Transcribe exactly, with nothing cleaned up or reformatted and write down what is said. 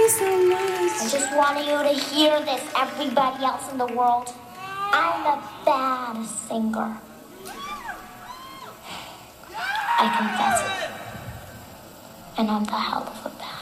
you so much. I just want you to hear this, everybody else in the world. I'm a bad singer. I confess it. And I'm the hell of a bad.